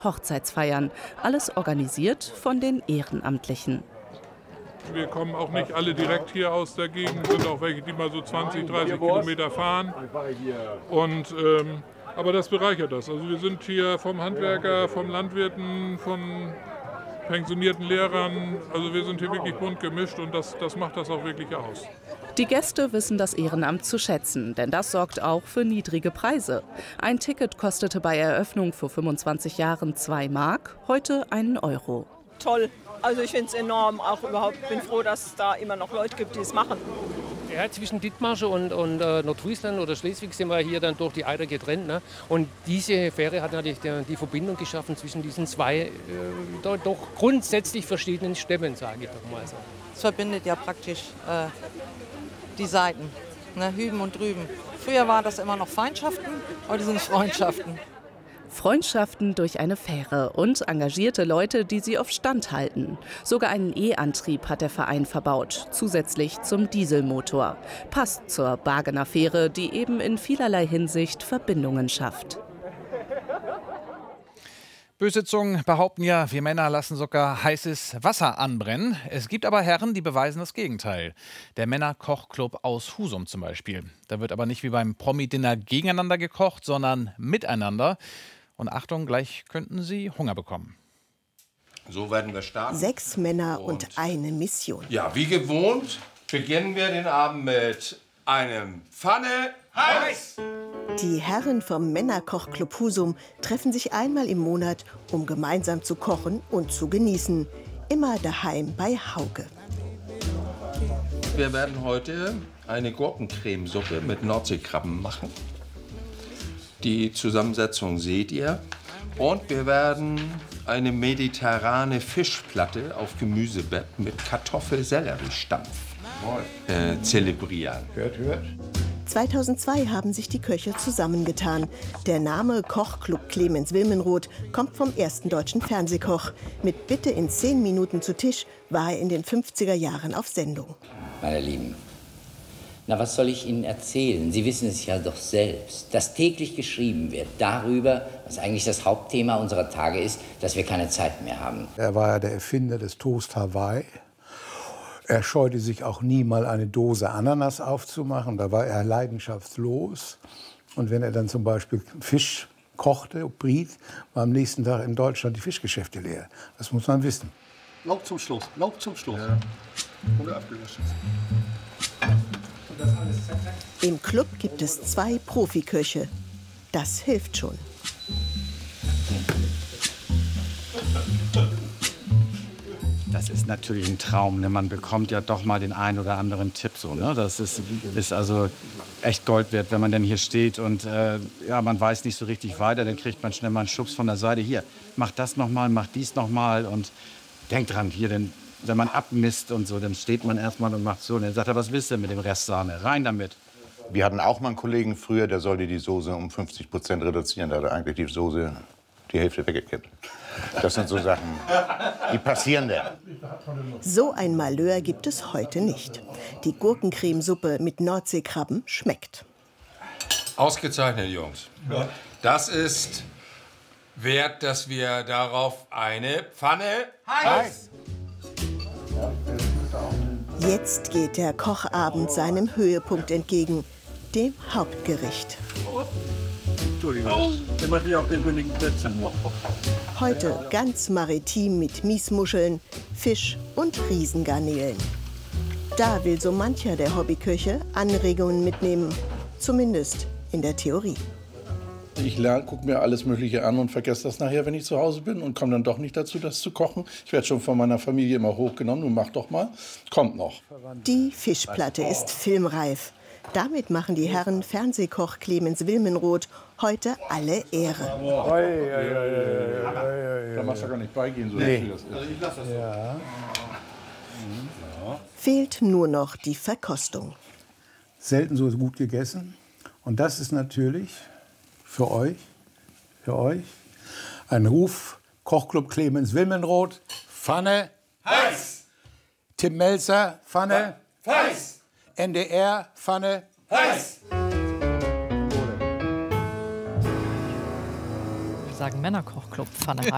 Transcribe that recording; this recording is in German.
Hochzeitsfeiern. Alles organisiert von den Ehrenamtlichen. Wir kommen auch nicht alle direkt hier aus der Gegend, sind auch welche, die mal so 20, 30 Kilometer fahren. Aber das bereichert das. Also wir sind hier vom Handwerker, vom Landwirten, von pensionierten Lehrern. Also wir sind hier wirklich bunt gemischt und das macht das auch wirklich aus. Die Gäste wissen das Ehrenamt zu schätzen, denn das sorgt auch für niedrige Preise. Ein Ticket kostete bei Eröffnung vor 25 Jahren 2 Mark, heute 1 Euro. Toll. Also ich finde es enorm, auch überhaupt bin froh, dass es da immer noch Leute gibt, die es machen. Ja, zwischen Dithmarschen und Nordfriesland oder Schleswig sind wir hier dann durch die Eider getrennt. Ne? Und diese Fähre hat natürlich die Verbindung geschaffen zwischen diesen zwei doch grundsätzlich verschiedenen Stämmen, sage ich doch mal so. Es verbindet ja praktisch die Seiten, ne? Hüben und drüben. Früher waren das immer noch Feindschaften, heute sind es Freundschaften. Freundschaften durch eine Fähre und engagierte Leute, die sie auf Stand halten. Sogar einen E-Antrieb hat der Verein verbaut, zusätzlich zum Dieselmotor. Passt zur Bargener Fähre, die eben in vielerlei Hinsicht Verbindungen schafft. Böse Zungen behaupten ja, wir Männer lassen sogar heißes Wasser anbrennen. Es gibt aber Herren, die beweisen das Gegenteil. Der Männerkochclub aus Husum zum Beispiel. Da wird aber nicht wie beim Promi-Dinner gegeneinander gekocht, sondern miteinander. Und Achtung, gleich könnten Sie Hunger bekommen. So werden wir starten. 6 Männer und eine Mission. Ja, wie gewohnt beginnen wir den Abend mit einem Pfanne heiß. Die Herren vom Männerkochclub Husum treffen sich einmal im Monat, um gemeinsam zu kochen und zu genießen. Immer daheim bei Hauke. Wir werden heute eine Gurkencremesuppe mit Nordseekrabben machen. Die Zusammensetzung seht ihr. Und wir werden eine mediterrane Fischplatte auf Gemüsebett mit Kartoffel-Sellerie-Stampf zelebrieren. Hört. 2002 haben sich die Köche zusammengetan. Der Name Kochclub Clemens Wilmenrod kommt vom ersten deutschen Fernsehkoch. Mit Bitte in 10 Minuten zu Tisch war er in den 50er Jahren auf Sendung. Meine Lieben, na, was soll ich Ihnen erzählen? Sie wissen es ja doch selbst, dass täglich geschrieben wird darüber, was eigentlich das Hauptthema unserer Tage ist, dass wir keine Zeit mehr haben. Er war ja der Erfinder des Toast Hawaii. Er scheute sich auch nie mal eine Dose Ananas aufzumachen. Da war er leidenschaftslos. Und wenn er dann zum Beispiel Fisch kochte, briet, war am nächsten Tag in Deutschland die Fischgeschäfte leer. Das muss man wissen. Lauf zum Schluss, Lauf zum Schluss. Ja. Oder abgelöscht. Im Club gibt es 2 Profiköche. Das hilft schon. Das ist natürlich ein Traum. Ne? Man bekommt ja doch mal den einen oder anderen Tipp. So, ne? Das ist also echt Gold wert, wenn man dann hier steht und ja, man weiß nicht so richtig weiter. Dann kriegt man schnell mal einen Schubs von der Seite. Hier, mach das noch mal, mach dies noch mal. Und denkt dran, hier, denn, wenn man abmisst und so, dann steht man erstmal und macht so. Und dann sagt er, was willst du mit dem Rest Sahne? Rein damit. Wir hatten auch mal einen Kollegen früher, der sollte die Soße um 50% reduzieren. Da hat er eigentlich die Soße die Hälfte weggekippt. Das sind so Sachen, die passieren dann. So ein Malheur gibt es heute nicht. Die Gurkencremesuppe mit Nordseekrabben schmeckt. Ausgezeichnet, Jungs. Ja. Das ist wert, dass wir darauf eine Pfanne heiß. Jetzt geht der Kochabend seinem Höhepunkt entgegen, dem Hauptgericht. Entschuldigung, der macht ja auch den Königen Plätzchen. Heute ganz maritim mit Miesmuscheln, Fisch und Riesengarnelen. Da will so mancher der Hobbyköche Anregungen mitnehmen, zumindest in der Theorie. Ich gucke mir alles Mögliche an und vergesse das nachher, wenn ich zu Hause bin und komme dann doch nicht dazu, das zu kochen. Ich werde schon von meiner Familie immer hochgenommen, nun mach doch mal, kommt noch. Die Fischplatte ist filmreif. Damit machen die Herren Fernsehkoch Clemens Wilmenrod heute alle Ehre. Da machst du gar nicht beigehen, so nee. viel das ist. Also ich lasse das so. Ja. Fehlt nur noch die Verkostung. Selten so gut gegessen. Und das ist natürlich für euch ein Ruf. Kochclub Clemens Wilmenrod, Pfanne Heiß! Tim Melzer, Pfanne Heiß! NDR, Pfanne Heiß! Wir sagen Männerkochclub, Pfanne heiß.